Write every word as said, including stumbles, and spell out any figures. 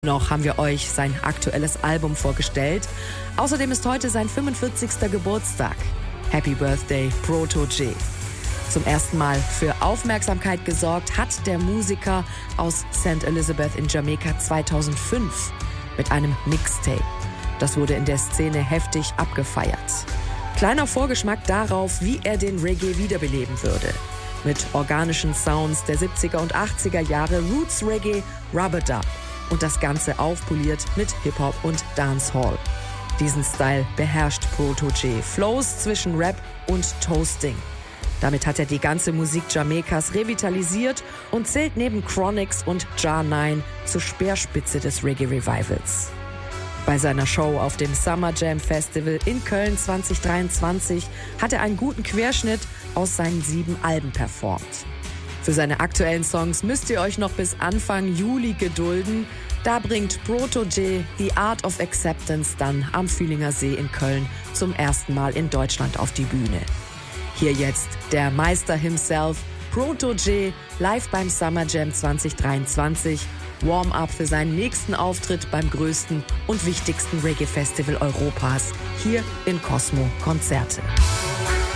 Noch haben wir euch sein aktuelles Album vorgestellt. Außerdem ist heute sein fünfundvierzigster Geburtstag. Happy Birthday, Proto-J. Zum ersten Mal für Aufmerksamkeit gesorgt hat der Musiker aus Saint Elizabeth in Jamaika zweitausendfünf mit einem Mixtape. Das wurde in der Szene heftig abgefeiert. Kleiner Vorgeschmack darauf, wie er den Reggae wiederbeleben würde. Mit organischen Sounds der siebziger und achtziger Jahre, Roots Reggae, Rub-a-Dub. Und das Ganze aufpoliert mit Hip-Hop und Dancehall. Diesen Style beherrscht Proto-J. Flows zwischen Rap und Toasting. Damit hat er die ganze Musik Jamaikas revitalisiert und zählt neben Chronixx und Jah neun zur Speerspitze des Reggae-Revivals. Bei seiner Show auf dem Summer Jam Festival in Köln zwanzig dreiundzwanzig hat er einen guten Querschnitt aus seinen sieben Alben performt. Für seine aktuellen Songs müsst ihr euch noch bis Anfang Juli gedulden. Da bringt Proto-J The Art of Acceptance dann am Fühlinger See in Köln zum ersten Mal in Deutschland auf die Bühne. Hier jetzt der Meister himself, Proto-J, live beim Summer Jam zwanzig dreiundzwanzig. Warm-up für seinen nächsten Auftritt beim größten und wichtigsten Reggae-Festival Europas, hier in Cosmo Konzerte.